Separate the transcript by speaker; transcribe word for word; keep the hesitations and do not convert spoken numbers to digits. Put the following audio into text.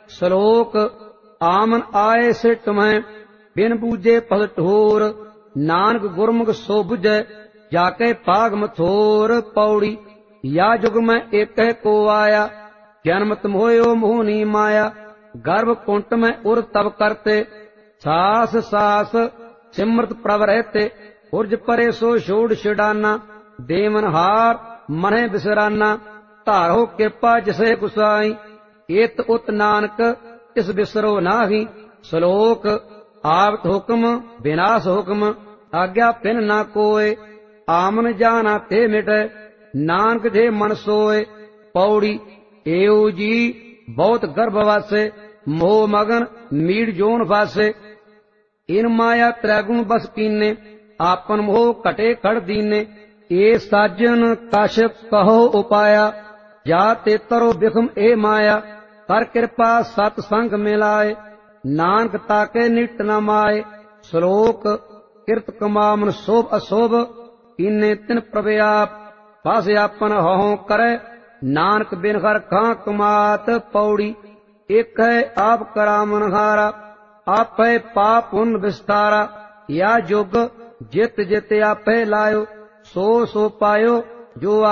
Speaker 1: ਸਲੋਕ ਆਮਨ ਆਏ ਸਿਟ ਮੈਂ ਬਿਨ ਬੂਝੇ ਪਦ ਢੋਰ ਨਾਨਕ ਗੁਰਮੁਖ ਸੋ ਬੁਝੈ ਜਾ ਕੇ ਭਾਗ ਮਥੋਰ ਪੌੜੀ या जुग में एक को आया जन्मत मोयो मोहनी माया गर्भ कुंट में उर तब करते सास सास सिमृत प्रभ रहते उर्ज परे सो छोड़ छिड़ाना देवन हार मने बिसराना धारो कृपा जिसे गुसाई एत उत नानक इस बिसरो नाही श्लोक आवत हुक्म विनाश हुक्म आज्ञा पिन ना कोय आमन जाना ते मिटे नानक जे मन सोए पौड़ी एऊ जी बहुत गर्भ वासे मोह मगन मीड़ जोन फासे इन माया त्रैगुण बस कीने आपन मोह घटे खड़ दीने ए साजन कश्यप कहो उपाया जा ते तरो बिखम ए माया कर कृपा सत संग मिलाए नानक ताके निट न माए श्लोक किरत कमामन शोभ अशोभ कीने तिन प्रव्याप बस आपन हों करे नानक बिन हर खां कमात पौड़ी एक है आप करामन हारा आप है पाप पुन विस्तारा या जुग जित जित आपे लायो सो सो पायो जो